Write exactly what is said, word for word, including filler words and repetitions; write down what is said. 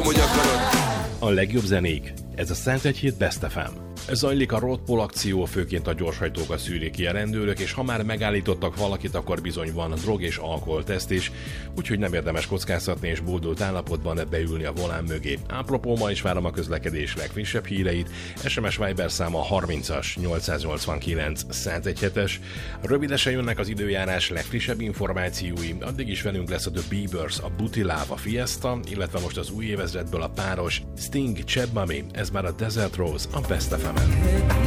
tudom, hogy akarod. A legjobb zenék, ez a Szent Egy Hét Best ef em. Zajlik a roadpol akció, főként a gyorshajtókat szűrik ki a rendőrök, és ha már megállítottak valakit, akkor bizony van drog- és alkoholteszt is, úgyhogy nem érdemes kockáztatni és boldult állapotban beülni a volán mögé. Apropó, ma is várom a közlekedés legfrissebb híreit, es em es Viber száma harmincas nyolcszáznyolcvankilenc száztizenhetes. Rövidesen jönnek az időjárás legfrissebb információi, addig is velünk lesz a The Beavers, a Booty Love, a Fiesta, illetve most az új évezredből a páros Sting, Chad Mummy, ez már a Desert Rose, a Best ef em-en.